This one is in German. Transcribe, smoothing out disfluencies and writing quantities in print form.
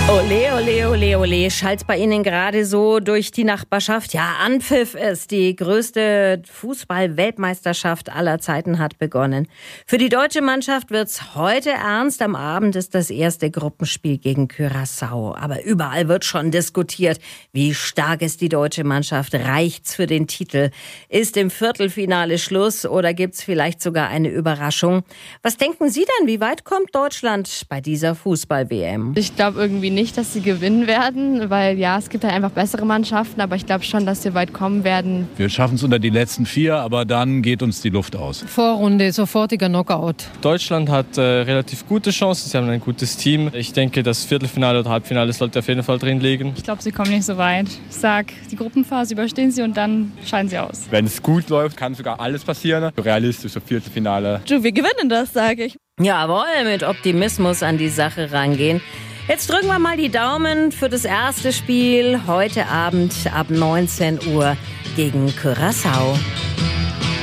Ole, ole, ole, ole. Schallt bei Ihnen gerade so durch die Nachbarschaft? Ja, Anpfiff ist. Die größte Fußball-Weltmeisterschaft aller Zeiten hat begonnen. Für die deutsche Mannschaft wird's heute ernst. Am Abend ist das erste Gruppenspiel gegen Curaçao. Aber überall wird schon diskutiert. Wie stark ist die deutsche Mannschaft? Reicht's für den Titel? Ist im Viertelfinale Schluss oder gibt's vielleicht sogar eine Überraschung? Was denken Sie denn? Wie weit kommt Deutschland bei dieser Fußball-WM? Ich glaube irgendwie nicht, dass sie gewinnen werden, weil ja, es gibt halt einfach bessere Mannschaften, aber ich glaube schon, dass wir weit kommen werden. Wir schaffen es unter die letzten 4, aber dann geht uns die Luft aus. Vorrunde, sofortiger Knockout. Deutschland hat relativ gute Chancen, sie haben ein gutes Team. Ich denke, das Viertelfinale oder Halbfinale sollte auf jeden Fall drin liegen. Ich glaube, sie kommen nicht so weit. Ich sage, die Gruppenphase überstehen sie und dann scheiden sie aus. Wenn es gut läuft, kann sogar alles passieren. Realistisch, so Viertelfinale. Wir gewinnen das, sage ich. Jawohl, mit Optimismus an die Sache rangehen. Jetzt drücken wir mal die Daumen für das erste Spiel heute Abend ab 19 Uhr gegen Curaçao.